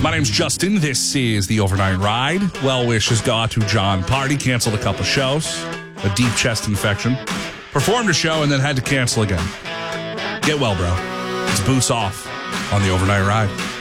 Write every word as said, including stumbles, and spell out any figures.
My name's Justin. This is the Overnight Ride. Well wishes go out to John Party. Canceled a couple shows. A deep chest infection. Performed a show and then had to cancel again. Get well, bro. It's Boots Off on the Overnight Ride.